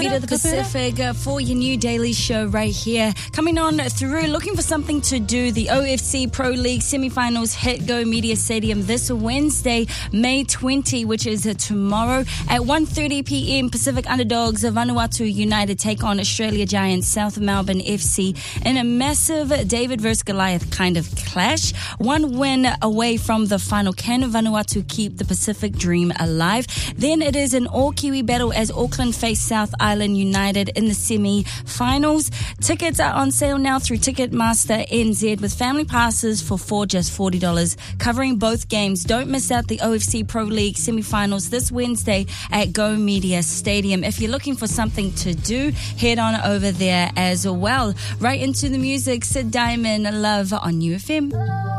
Vita the Pacific for your new daily show right here. Coming on through, looking for something to do. The OFC Pro League semi-finals hit Go Media Stadium this Wednesday, May 20, which is tomorrow at 1:30 p.m. Pacific underdogs of Vanuatu United take on Australia Giants South Melbourne FC in a massive David versus Goliath kind of clash. One win away from the final. Can Vanuatu keep the Pacific dream alive? Then it is an all-Kiwi battle as Auckland face South Island United in the semi-finals. Tickets are on sale now through Ticketmaster NZ with family passes for just $40, covering both games. Don't miss out the OFC Pro League semi-finals this Wednesday at Go Media Stadium. If you're looking for something to do, head on over there as well. Right into the music, Sid Diamond, Love on UFM.